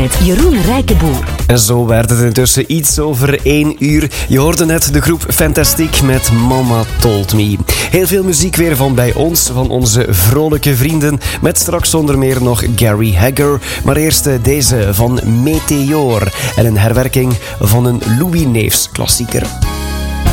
met Jeroen Rijkenboer. En zo werd het intussen iets over 1 uur. Je hoorde net de groep Fantastic met Mama Told Me. Heel veel muziek weer van bij ons, van onze vrolijke vrienden. Met straks zonder meer nog Gary Hagger. Maar eerst deze van Meteor. En een herwerking van een Louis Neefs klassieker.